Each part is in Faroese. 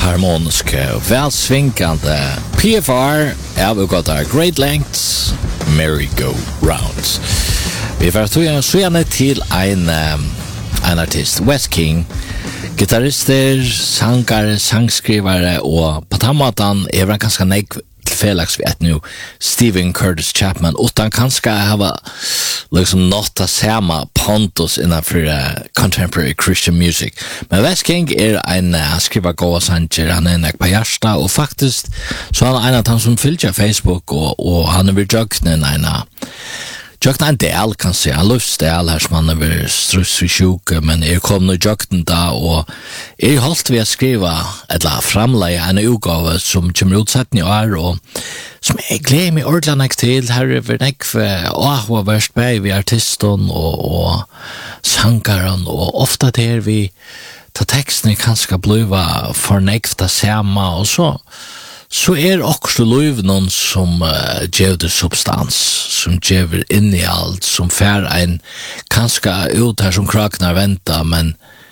harmoniske og velsvinkende PFR av ugatar Great Lengths Merry-Go-Round. Vi får så gjerne til en artist, West King, gitarrister, sangare, sangskrivare, og på tammatan han ganske nekv felax vi ett nu Stephen Curtis Chapman utan kanske ha liksom något att samma pontus innanför contemporary Christian music. Men West King en skriva goa sanger, han en på hjärsta och faktiskt så han en av han som fyllt Facebook och han vill jugna en del kan se, han luftsdel her som han er struss i sjuke, men kom nå jugten da, og holdt vi å skrive, eller framleie en utgave som kommer utsatt i år, og som jeg gleder meg ordentlig til, her er hva verst med vi artisten og sangaren, og ofte der vi tar teksten kanskje bliva fornekta sama, og så också liv någon som ger det substans, som ger in i allt, som fär en kanske ut här som kraknar vänta, men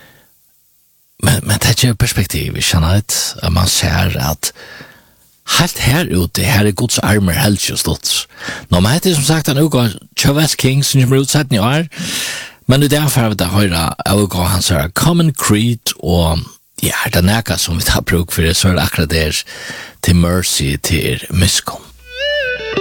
det ger perspektiv, känner att man ser att helt här ute, här är Guds armar helt just åt. Nå, man heter som sagt en uga West King som kommer utsatt i år, men det är därför att jag höra uga hans här Common Creed och ja, det näka som vi tar bruk för det, så är det akkurat der til Mercy til Miskom.